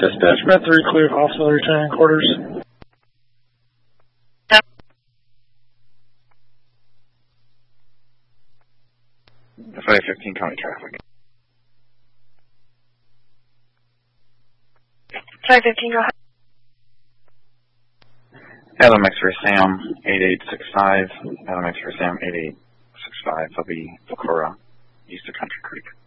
Dispatch Med 3, clear for auxiliary training quarters. 515 county traffic. 515, go ahead. Adam X-ray Sam 8865. Adam X-ray Sam 8865. That'll be Socorro, east of Country Creek.